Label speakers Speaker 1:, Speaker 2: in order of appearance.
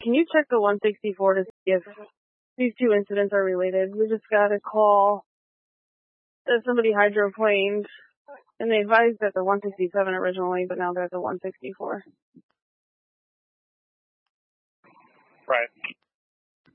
Speaker 1: can you check the 164 to see if these two incidents are related? We just got a call that somebody hydroplaned, and they advised at the 167 originally, but now they're at the 164.
Speaker 2: Right.